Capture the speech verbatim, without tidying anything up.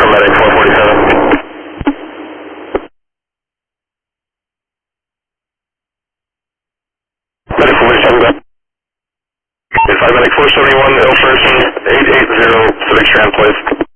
medic four forty-seven. Medic four forty-seven, go. Okay, five medic four seventy-one, ill person, eight eight zero, Civic Strand, please.